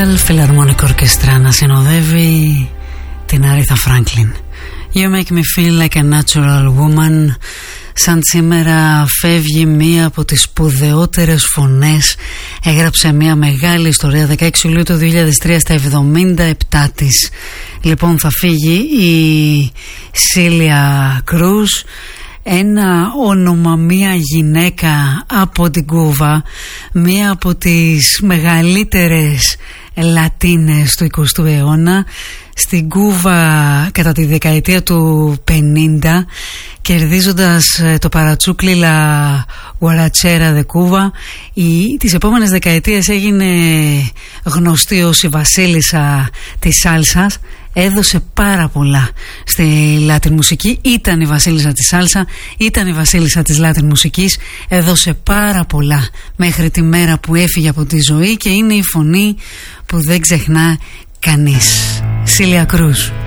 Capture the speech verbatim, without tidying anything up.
Royal Philharmonic Orchestra να συνοδεύει την Aretha Franklin. You make me feel like a natural woman. Σαν σήμερα φεύγει μία από τις σπουδαιότερες φωνές. Έγραψε μία μεγάλη ιστορία δεκαέξι Ιουλίου του δύο χιλιάδες τρία στα εβδομήντα επτά της. Λοιπόν, θα φύγει η Σίλια Κρούς, ένα όνομα, μία γυναίκα από την Κούβα, μία από τις μεγαλύτερες Λατίνες του εικοστού αιώνα. Στην Κούβα κατά τη δεκαετία του πενήντα, κερδίζοντας το παρατσούκλι La Guarachera de Cuba, η, τις επόμενες δεκαετίες έγινε γνωστή ως η βασίλισσα της σάλσας. Έδωσε πάρα πολλά στη Λάτιν μουσική. Ήταν η βασίλισσα της σάλσα, ήταν η βασίλισσα της Λάτιν μουσικής. Έδωσε πάρα πολλά μέχρι τη μέρα που έφυγε από τη ζωή και είναι η φωνή που δεν ξεχνά κανείς. Σίλια Κρούς.